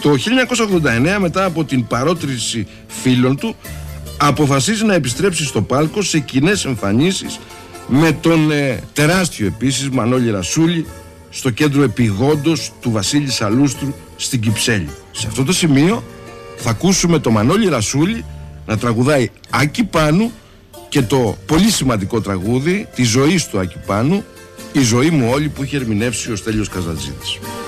Το 1989, μετά από την παρότριση φίλων του, αποφασίζει να επιστρέψει στο πάλκο σε κοινές εμφανίσεις με τον τεράστιο επίσης Μανώλη Ρασούλη στο κέντρο Επιγόντος του Βασίλη Σαλούστρου στην Κυψέλη. Σε αυτό το σημείο θα ακούσουμε το Μανώλη Ρασούλη να τραγουδάει Άκη Πάνου και το πολύ σημαντικό τραγούδι τη ζωή του Άκη Πάνου, «Η ζωή μου όλη», που είχε ερμηνεύσει ο Στέλιος Καζατζίδης.